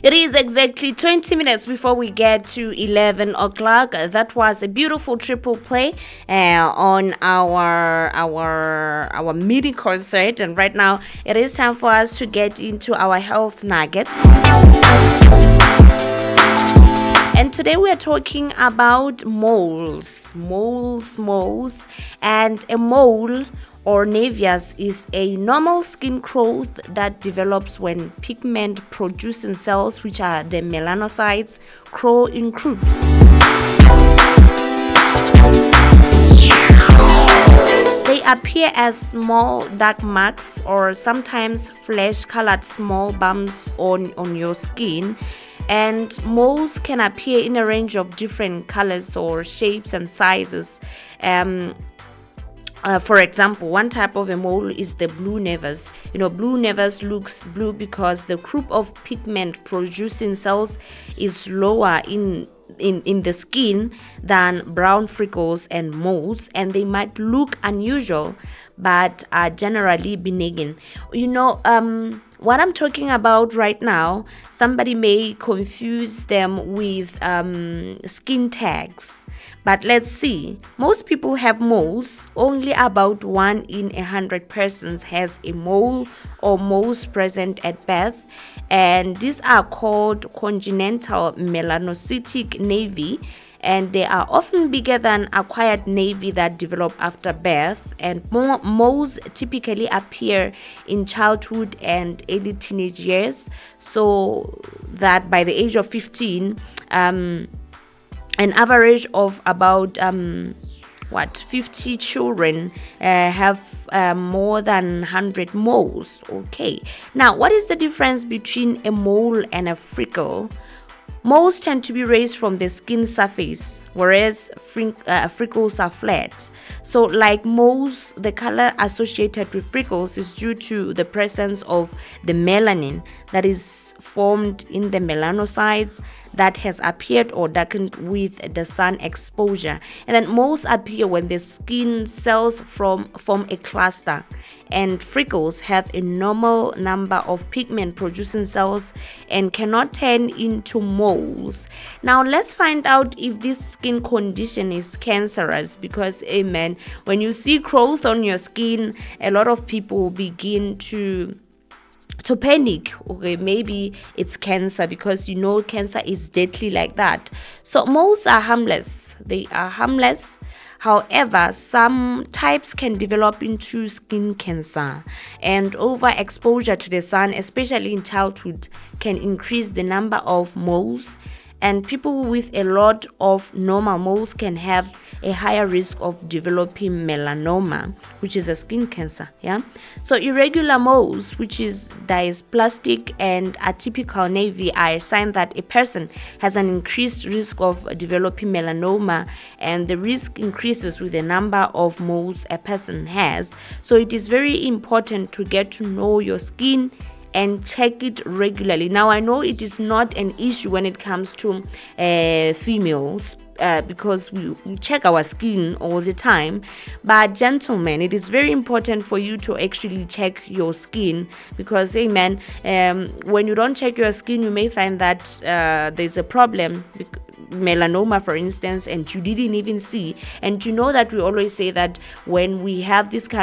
It is exactly 20 minutes before we get to 11 o'clock. That was a beautiful triple play on our mini concert. And right now, it is time for us to get into our health nuggets. And today we are talking about moles. And a mole or nevus is a normal skin growth that develops when pigment producing cells, which are the melanocytes, grow in groups. They appear as small dark marks or sometimes flesh-colored small bumps on your skin. And moles can appear in a range of different colors or shapes and sizes. For example, one type of a mole is the blue nevus. Blue nevus looks blue because the group of pigment producing cells is lower in the skin than brown freckles and moles, and they might look unusual but are generally benign. What I'm talking about right now, somebody may confuse them with skin tags. But let's see. Most people have moles. Only about 1 in 100 persons has a mole or moles present at birth. And these are called congenital melanocytic nevi. And they are often bigger than acquired nevi that develop after birth. And moles typically appear in childhood and early teenage years, so that by the age of 15, an average of about 50 children have more than 100 moles. Okay, now what is the difference between a mole and a freckle? Moles tend to be raised from the skin surface, whereas freckles are flat. So like moles, the color associated with freckles is due to the presence of the melanin that is formed in the melanocytes that has appeared or darkened with the sun exposure. And then moles appear when the skin cells form a cluster, and freckles have a normal number of pigment producing cells and cannot turn into moles. Now let's find out if this skin condition is cancerous, because when you see growth on your skin, a lot of people begin to panic. Okay, maybe it's cancer, because cancer is deadly like that. So moles are harmless. They are harmless. However, some types can develop into skin cancer, and overexposure to the sun, especially in childhood, can increase the number of moles. And people with a lot of normal moles can have a higher risk of developing melanoma, which is a skin cancer. So irregular moles, which is dysplastic and atypical nevi, are a sign that a person has an increased risk of developing melanoma, and the risk increases with the number of moles a person has. So it is very important to get to know your skin and check it regularly. Now, I know it is not an issue when it comes to females, because we check our skin all the time. But gentlemen, it is very important for you to actually check your skin, because when you don't check your skin, you may find that there's a problem, melanoma for instance, and you didn't even see. And that we always say that when we have this kind